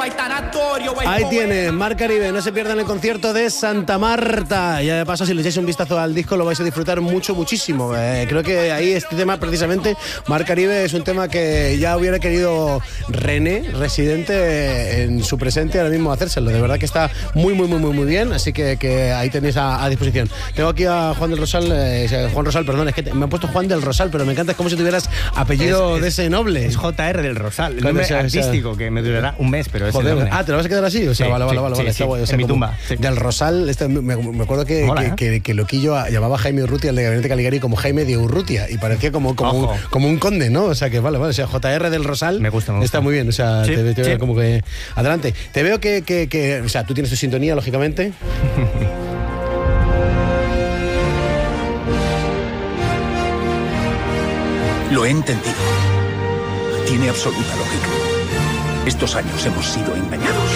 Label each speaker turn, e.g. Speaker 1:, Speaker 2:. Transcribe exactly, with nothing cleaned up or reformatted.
Speaker 1: Ahí tiene, Mar Caribe, no se pierdan el concierto de Santa Marta. Y de paso, si le echáis un vistazo al disco, lo vais a disfrutar mucho, muchísimo. Eh, creo que ahí este tema, precisamente, Mar Caribe, es un tema que ya hubiera querido René, Residente, en su presente ahora mismo hacérselo. De verdad que está muy, muy, muy, muy, muy bien. Así que, que ahí tenéis a, a disposición. Tengo aquí a Juan del Rosal, eh, Juan Rosal, perdón, es que te, me han puesto Juan del Rosal, pero me encanta, es como si tuvieras apellido es, es, de ese noble.
Speaker 2: Es J R del Rosal, el nombre sea, artístico, o sea, que me durará un mes, pero es
Speaker 1: joder,
Speaker 2: el nombre.
Speaker 1: Ah, ¿te lo vas a quedar así? O sea, sí, vale, vale,
Speaker 2: sí,
Speaker 1: vale,
Speaker 2: sí,
Speaker 1: vale,
Speaker 2: sí,
Speaker 1: está guay. O sea,
Speaker 2: en mi tumba. Sí.
Speaker 1: Del Rosal, este, me, me acuerdo que, Mola, que, ¿eh? que, que Loquillo llamaba a Jaime Urrutia, el de Gabinete Caligari, como Jaime de Urrutia, y parecía como, como, un, como un conde, ¿no? O sea, que vale, vale, o sea, J R del Rosal
Speaker 2: me gusta, me gusta.
Speaker 1: Está muy bien, o sea,
Speaker 2: sí,
Speaker 1: te, te
Speaker 2: sí.
Speaker 1: veo como que... Adelante. Te veo que, que, que, o sea, tú tienes tu sintonía, lógicamente.
Speaker 3: Lo he entendido. Tiene absoluta lógica. Estos años hemos sido engañados.